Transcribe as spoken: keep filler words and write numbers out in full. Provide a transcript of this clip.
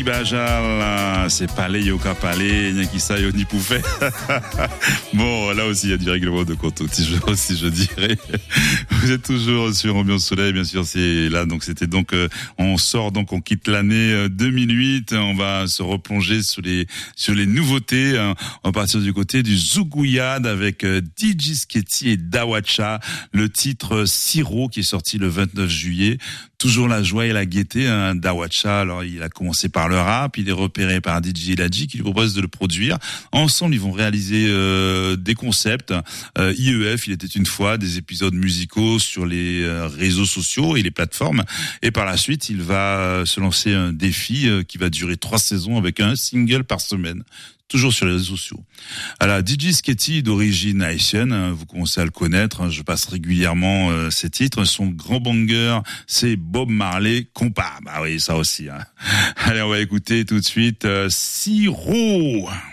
Naki Bajal, c'est Palais Yoka Palais, Naki Sayo ni Poufet. Bon, là aussi, il y a du règlement de compte aussi, je dirais. Vous êtes toujours sur Ambiance Soleil, bien sûr, c'est là, donc c'était donc, euh, on sort, donc on quitte l'année deux mille huit, on va se replonger sur les, sur les nouveautés, hein. On va partir du côté du Zougouyad avec euh, D J Sketty et Dawacha, le titre Siro qui est sorti le vingt-neuf juillet. Toujours la joie et la gaieté, hein. Dawacha, alors il a commencé par le rap, il est repéré par D J Eladji qui lui propose de le produire. Ensemble, ils vont réaliser euh, des concepts. Euh, I E F, il était une fois, des épisodes musicaux sur les euh, réseaux sociaux et les plateformes. Et par la suite, il va euh, se lancer un défi euh, qui va durer trois saisons avec un single par semaine. Toujours sur les réseaux sociaux. Alors, D J Sketty, d'origine haïtienne, hein, vous commencez à le connaître, hein, je passe régulièrement euh, ses titres. Son grand banger, c'est Bob Marley, Compa. Bah oui, ça aussi. Hein. Allez, on va écouter tout de suite euh, Siro.